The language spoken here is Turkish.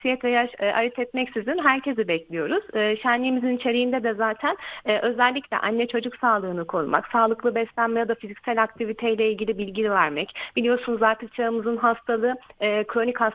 cinsiyet ve yaş ayırt etmeksizin herkesi bekliyoruz. Şenliğimizin içeriğinde de zaten özellikle anne çocuk sağlığını korumak, sağlıklı beslenme ya da fiziksel aktiviteyle ilgili bilgi vermek. Biliyorsunuz artık çağımızın hastalığı kronik